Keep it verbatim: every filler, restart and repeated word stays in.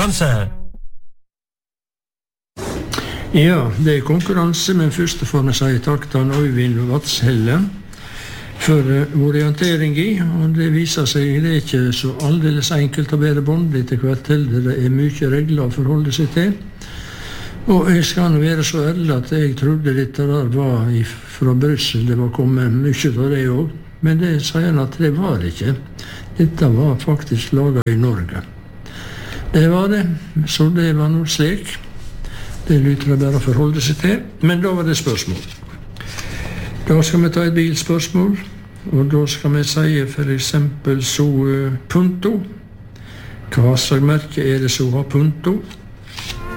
konkurranse. Ja, det er konkurranse, men først får vi si takk til Øyvind Vatshelle for orientering i, og det viser seg det er ikke så aldeles enkelt å bære bånd etter hvert til, det er mye regler å forholde seg til. Og jeg skal være så ærlig at jeg trodde dette der var fra Brussel, det var kommet mye av det også, men det sier han at det var det ikke. Dette var faktisk laget i Norge. Det var det, så det var noe slik. Det lytter jeg bare å forholde seg til, men da var det spørsmål. Da skal vi ta et bilspørsmål, og da skal vi si for eksempel så uh, punto. Hva slags merke er det som har punto?